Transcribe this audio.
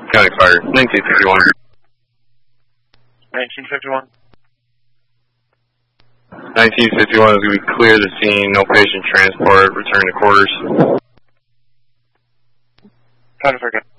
County Fire, 1951. 1951. 1951 is going to be clear the scene, no patient transport, return to quarters. County Fire.